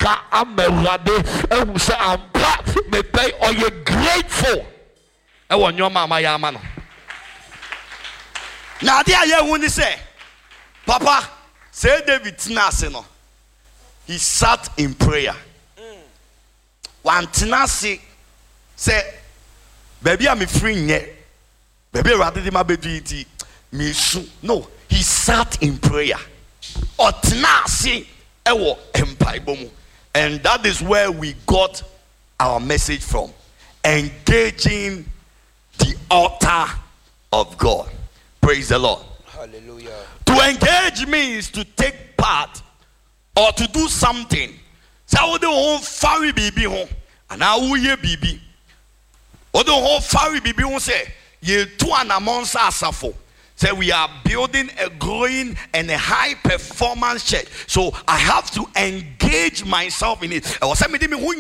aka amewade ehu se ampa me pay or you grateful e won your mama ya ama no na de aye hu ni say papa say David tinase no he sat in prayer one tinase say baby am free nye baby rather ma bedu iti me su no he sat in prayer or tinase ewo empaibo mu. And that is where we got our message from, engaging the altar of God. Praise the Lord. Hallelujah. To engage means to take part or to do something. So the whole fari bibi home and now ye bibi. O the whole fari bibi home say ye two and a month asafo. Say we are building a growing and a high performance church. So I have to engage myself in it.